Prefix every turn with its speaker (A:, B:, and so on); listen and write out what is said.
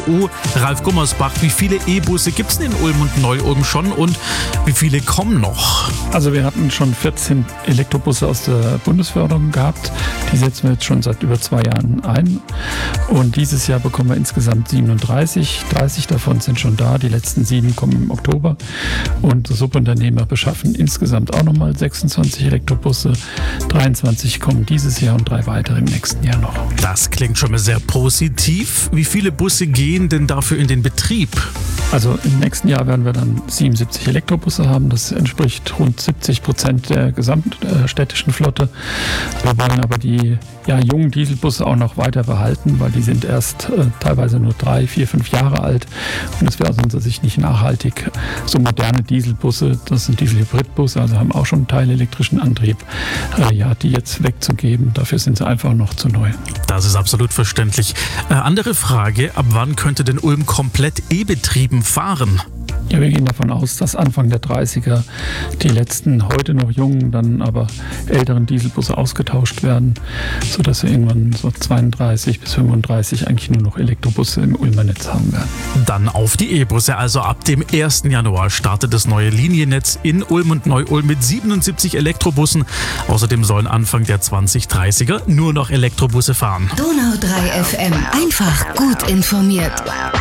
A: CDU. Ralf Gummersbach, wie viele E-Busse gibt es denn in Ulm und Neu-Ulm schon und wie viele kommen noch?
B: Also wir hatten schon 14 Elektrobusse aus der Bundesförderung gehabt. Die setzen wir jetzt schon seit über 2 Jahren ein. Und dieses Jahr bekommen wir insgesamt 37. 30 davon sind schon da. Die letzten 7 kommen im Oktober. Und Subunternehmer beschaffen insgesamt auch nochmal 26 Elektrobusse. 23 kommen dieses Jahr und 3 weitere im nächsten Jahr noch.
A: Das klingt schon mal sehr positiv. Wie viele Busse gehen denn dafür in den Betrieb?
B: Also im nächsten Jahr werden wir dann 77 Elektrobusse haben. Das entspricht rund 70% der gesamtstädtischen Flotte. Wir wollen aber die jungen Dieselbusse auch noch weiter behalten, weil die sind erst teilweise nur 3, 4, 5 Jahre alt. Und es wäre aus unserer Sicht nicht nachhaltig. So moderne Dieselbusse, das sind Dieselhybridbusse, also haben auch schon einen teilelektrischen Antrieb, die jetzt wegzugeben. Dafür sind sie einfach noch zu neu.
A: Das ist absolut verständlich. Andere Frage, ab wann könnte denn Ulm komplett E-betrieben fahren?
B: Ja, wir gehen davon aus, dass Anfang der 30er die letzten heute noch jungen, dann aber älteren Dieselbusse ausgetauscht werden, sodass wir irgendwann so 32 bis 35 eigentlich nur noch Elektrobusse im Ulmer Netz haben werden.
A: Dann auf die E-Busse. Also ab dem 1. Januar startet das neue Liniennetz in Ulm und Neu-Ulm mit 77 Elektrobussen. Außerdem sollen Anfang der 2030er nur noch Elektrobusse fahren.
C: Donau 3 FM. Einfach gut informiert.